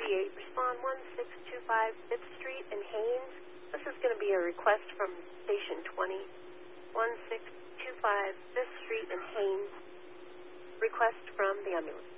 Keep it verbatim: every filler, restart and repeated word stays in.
thirty-eight, respond one six two five fifth Street in Haines. This is going to be a request from Station twenty, one six two five fifth Street in Haines. Request from the ambulance.